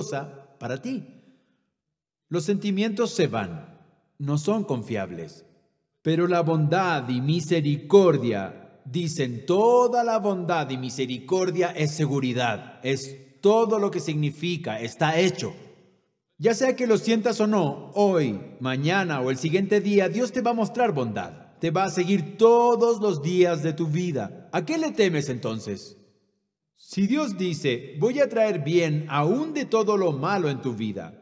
cosa para ti. Los sentimientos se van, no son confiables, pero la bondad y misericordia, dicen, toda la bondad y misericordia es seguridad, es todo lo que significa, está hecho. Ya sea que lo sientas o no, hoy, mañana o el siguiente día, Dios te va a mostrar bondad. Te va a seguir todos los días de tu vida. ¿A qué le temes entonces? Si Dios dice, voy a traer bien aún de todo lo malo en tu vida.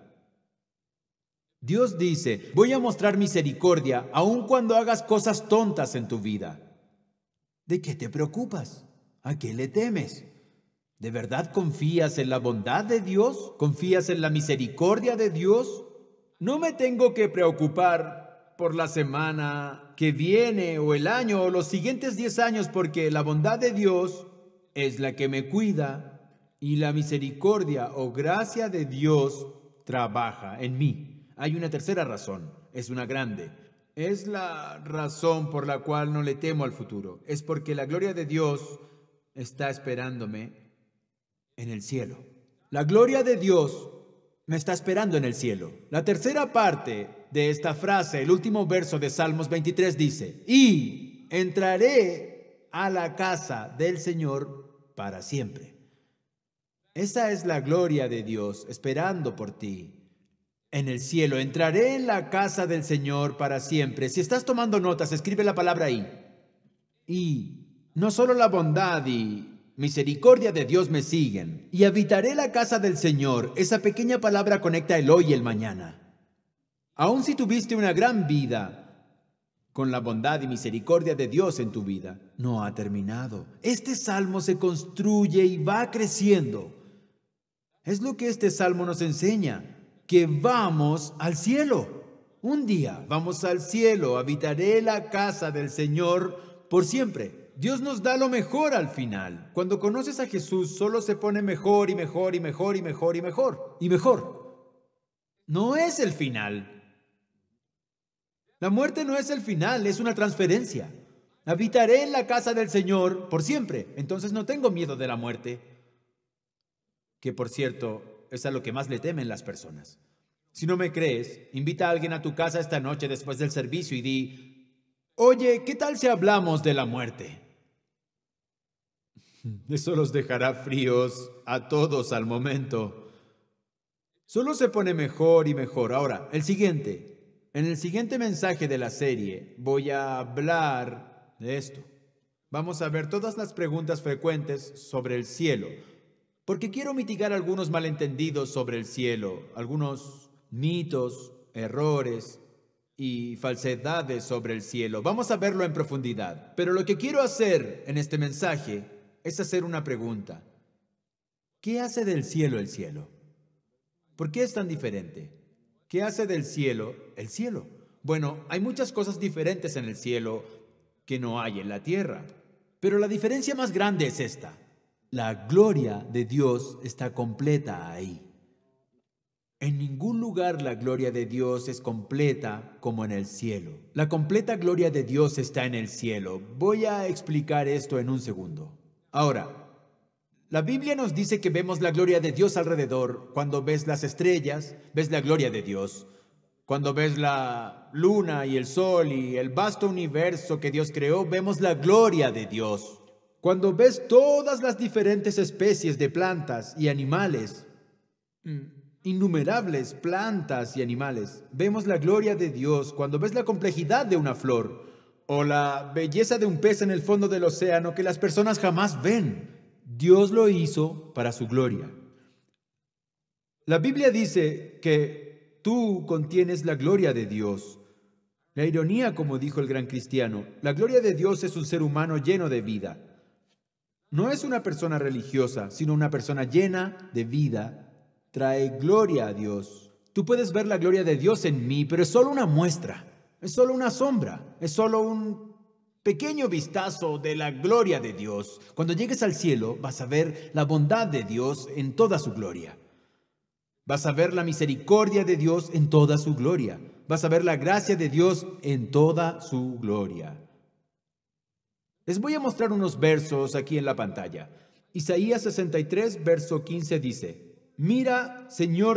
Dios dice, voy a mostrar misericordia aun cuando hagas cosas tontas en tu vida. ¿De qué te preocupas? ¿A qué le temes? ¿De verdad confías en la bondad de Dios? ¿Confías en la misericordia de Dios? No me tengo que preocupar por la semana que viene o el año o los siguientes 10 años porque la bondad de Dios es la que me cuida y la misericordia o gracia de Dios trabaja en mí. Hay una tercera razón, es una grande. Es la razón por la cual no le temo al futuro. Es porque la gloria de Dios está esperándome en el cielo. La gloria de Dios me está esperando en el cielo. La tercera parte de esta frase, el último verso de Salmos 23 dice, y entraré a la casa del Señor para siempre. Esa es la gloria de Dios esperando por ti. En el cielo, entraré en la casa del Señor para siempre. Si estás tomando notas, escribe la palabra ahí. Y no solo la bondad y misericordia de Dios me siguen, y habitaré la casa del Señor. Esa pequeña palabra conecta el hoy y el mañana. Aun si tuviste una gran vida, con la bondad y misericordia de Dios en tu vida, no ha terminado. Este salmo se construye y va creciendo. Es lo que este salmo nos enseña, que vamos al cielo. Un día vamos al cielo, habitaré la casa del Señor por siempre. Dios nos da lo mejor al final. Cuando conoces a Jesús, solo se pone mejor y mejor y mejor y mejor y mejor y mejor. No es el final. La muerte no es el final, es una transferencia. Habitaré en la casa del Señor por siempre. Entonces no tengo miedo de la muerte. Que por cierto, es a lo que más le temen las personas. Si no me crees, invita a alguien a tu casa esta noche después del servicio y di, oye, ¿qué tal si hablamos de la muerte? Eso los dejará fríos a todos al momento. Solo se pone mejor y mejor. Ahora, el siguiente. En el siguiente mensaje de la serie voy a hablar de esto. Vamos a ver todas las preguntas frecuentes sobre el cielo, porque quiero mitigar algunos malentendidos sobre el cielo, algunos mitos, errores y falsedades sobre el cielo. Vamos a verlo en profundidad. Pero lo que quiero hacer en este mensaje es hacer una pregunta. ¿Qué hace del cielo el cielo? ¿Por qué es tan diferente? ¿Qué hace del cielo el cielo? Bueno, hay muchas cosas diferentes en el cielo que no hay en la tierra. Pero la diferencia más grande es esta. La gloria de Dios está completa ahí. En ningún lugar la gloria de Dios es completa como en el cielo. La completa gloria de Dios está en el cielo. Voy a explicar esto en un segundo. Ahora, la Biblia nos dice que vemos la gloria de Dios alrededor. Cuando ves las estrellas, ves la gloria de Dios. Cuando ves la luna y el sol y el vasto universo que Dios creó, vemos la gloria de Dios. Cuando ves todas las diferentes especies de plantas y animales, innumerables plantas y animales, vemos la gloria de Dios. Cuando ves la complejidad de una flor o la belleza de un pez en el fondo del océano que las personas jamás ven, Dios lo hizo para su gloria. La Biblia dice que tú contienes la gloria de Dios. La ironía, como dijo el gran cristiano, la gloria de Dios es un ser humano lleno de vida. No es una persona religiosa, sino una persona llena de vida. Trae gloria a Dios. Tú puedes ver la gloria de Dios en mí, pero es solo una muestra, es solo una sombra, es solo un pequeño vistazo de la gloria de Dios. Cuando llegues al cielo, vas a ver la bondad de Dios en toda su gloria. Vas a ver la misericordia de Dios en toda su gloria. Vas a ver la gracia de Dios en toda su gloria. Les voy a mostrar unos versos aquí en la pantalla. Isaías 63, verso 15 dice, Mira, Señor